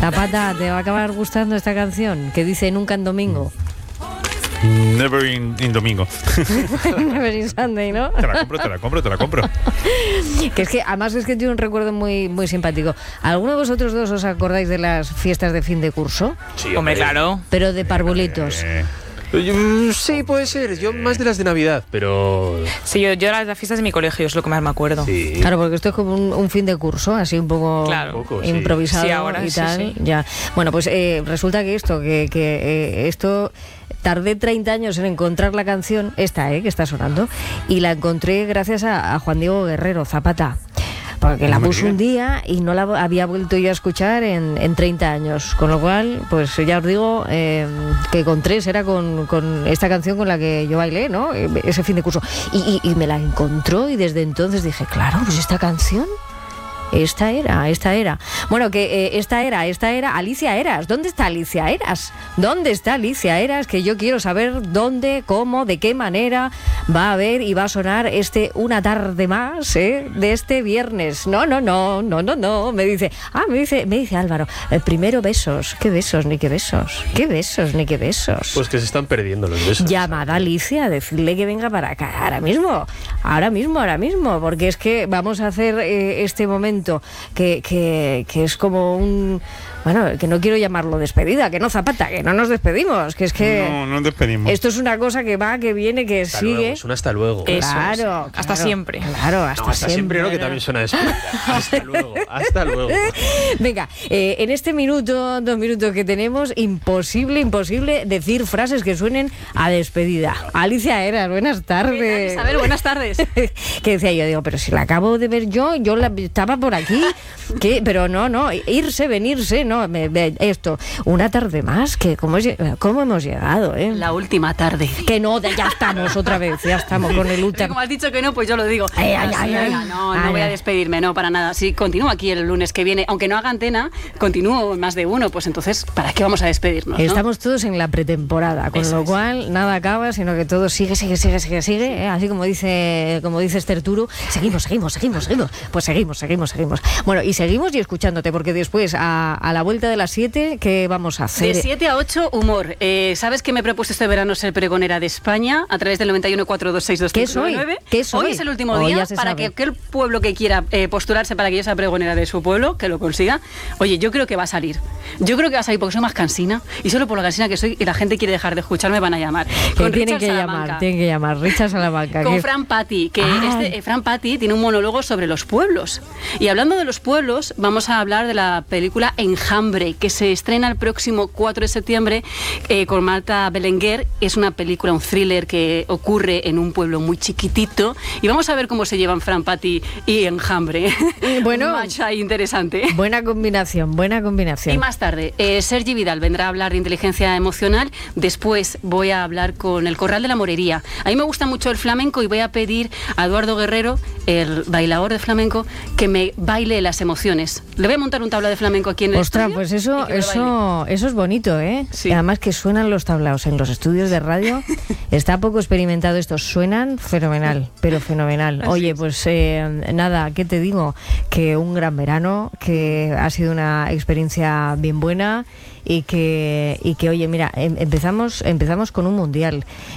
Zapata, ¿te va a acabar gustando esta canción? Que dice Nunca en Domingo. Never in Domingo. Never in Sunday, ¿no? Te la compro. Que es que, además, es que tiene un recuerdo muy, muy simpático. ¿Alguno de vosotros dos os acordáis de las fiestas de fin de curso? Sí, hombre, claro. Pero de parvulitos. Sí, puede ser. Yo más de las de Navidad, pero... Sí, yo las fiestas de mi colegio es lo que más me acuerdo. Sí. Claro, porque esto es como un fin de curso, así un poco, Claro. improvisado Sí, ahora y sí, tal. sí. Ya. Bueno, pues resulta que esto tardé 30 años en encontrar la canción, esta, que está sonando, y la encontré gracias a Juan Diego Guerrero, Zapata. Porque la puso un día y no la había vuelto yo a escuchar en 30 años. Con lo cual, pues ya os digo que con 3 era con esta canción con la que yo bailé, ¿no? Ese fin de curso. Y me la encontró y desde entonces dije, claro, pues esta canción... Esta era. Bueno, que esta era Alicia Eras. ¿Dónde está Alicia Eras? ¿Dónde está Alicia Eras? Que yo quiero saber dónde, cómo, de qué manera va a haber y va a sonar Una tarde más, de este viernes. No. Me dice Álvaro, primero besos. ¿Qué besos, ni qué besos? ¿Qué besos, ni qué besos? Pues que se están perdiendo los besos. Llamada a Alicia, decirle que venga para acá ahora mismo, porque es que vamos a hacer este momento que es como un... Bueno, que no quiero llamarlo despedida, que no, Zapata, que no nos despedimos, que es que... No nos despedimos. Esto es una cosa que va, que viene, que hasta sigue... Luego, suena hasta luego. Claro, hasta siempre. Claro, hasta siempre, ¿no? Que también suena despedida. Hasta luego. Venga, en este 2 minutos que tenemos, imposible decir frases que suenen a despedida. Alicia Eras, buenas tardes. Isabel, buenas tardes. Que decía yo, digo, pero si la acabo de ver yo estaba por aquí, pero no, irse, venirse, no, esto, una tarde más, que cómo hemos llegado, La última tarde. Que no, ya estamos otra vez, ya estamos con el último. Como has dicho que no, pues yo lo digo. No voy a despedirme, no, para nada. Sí, continúo aquí el lunes que viene, aunque no haga antena, continúo más de uno, pues entonces, ¿para qué vamos a despedirnos? Estamos todos en la pretemporada, con lo cual nada acaba, sino que todo sigue, así como dice Esther Turu, seguimos, pues seguimos. Bueno, y seguimos y escuchándote, porque después a la vuelta de las 7, ¿qué vamos a hacer? De 7 a 8, humor. ¿Sabes que me he propuesto este verano ser pregonera de España a través del 91-426-2599? ¿Qué soy? Hoy es el último día para que aquel pueblo que quiera postularse para que yo sea pregonera de su pueblo, que lo consiga. Oye, yo creo que va a salir. Porque soy más cansina y solo por lo cansina que soy y la gente quiere dejar de escucharme van a llamar. Tienen que llamar, Richard Salamanca. Con Fran Patti, que Fran Patti tiene un monólogo sobre los pueblos. Y hablando de los pueblos, vamos a hablar de la película Enjambre, que se estrena el próximo 4 de septiembre con Marta Belenguer. Es una película, un thriller que ocurre en un pueblo muy chiquitito y vamos a ver cómo se llevan Fran Patti y Enjambre. Bueno, un match ahí interesante. Buena combinación. Y más tarde, Sergi Vidal vendrá a hablar de inteligencia emocional. Después voy a hablar con el Corral de la Morería. A mí me gusta mucho el flamenco y voy a pedir a Eduardo Guerrero, el bailador de flamenco, que me baile las emociones. Le voy a montar un tabla de flamenco aquí en el Ostras, estudio. Pues eso es bonito, ¿eh? Sí. Y además que suenan los tablaos en los estudios de radio. Está poco experimentado esto. Suenan fenomenal, pero fenomenal. Así Oye, es. pues nada, ¿qué te digo? Que un gran verano, que ha sido una experiencia bien buena y que oye, mira, empezamos con un mundial,